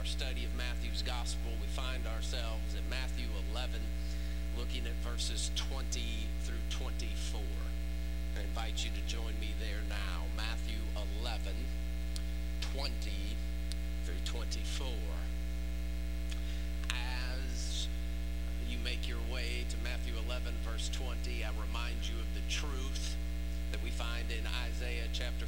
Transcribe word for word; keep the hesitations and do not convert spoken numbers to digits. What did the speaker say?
study of Matthew's Gospel. We find ourselves in Matthew eleven, looking at verses twenty through twenty-four. I invite you to join me there now. Matthew eleven, twenty through twenty-four. As you make your way to Matthew eleven, verse twenty, I remind you of the truth that we find in Isaiah chapter